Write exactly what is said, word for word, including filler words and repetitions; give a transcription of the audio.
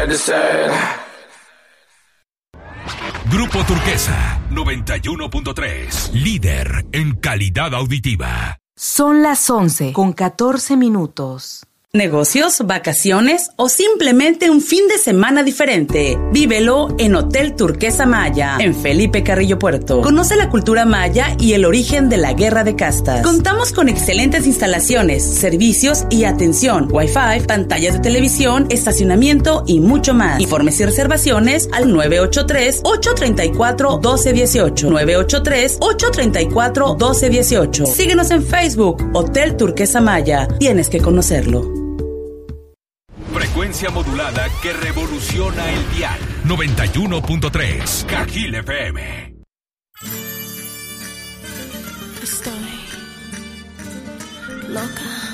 said to said. Grupo Turquesa noventa y uno punto tres, líder en calidad auditiva. Son las once con catorce minutos. Negocios, vacaciones o simplemente un fin de semana diferente. Vívelo en Hotel Turquesa Maya, en Felipe Carrillo Puerto. Conoce la cultura maya y el origen de la guerra de castas. Contamos con excelentes instalaciones, servicios y atención, Wi-Fi, pantallas de televisión, estacionamiento y mucho más. Informes y reservaciones al nueve ocho tres, ocho tres cuatro, uno dos uno ocho. nueve ocho tres, ocho tres cuatro, uno dos uno ocho. Síguenos en Facebook, Hotel Turquesa Maya. Tienes que conocerlo. Frecuencia modulada que revoluciona el dial. noventa y uno punto tres, Cajil F M. Estoy loca.